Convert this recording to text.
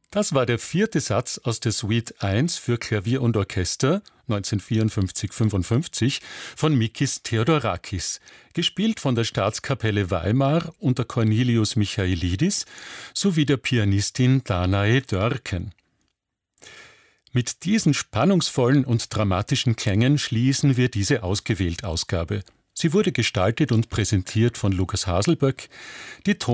Das war der 4. Satz aus der Suite 1 für Klavier und Orchester 1954-55 von Mikis Theodorakis, gespielt von der Staatskapelle Weimar unter Cornelius Michailidis sowie der Pianistin Danae Dörken. Mit diesen spannungsvollen und dramatischen Klängen schließen wir diese Ausgewählt-Ausgabe. Sie wurde gestaltet und präsentiert von Lukas Haselböck. Die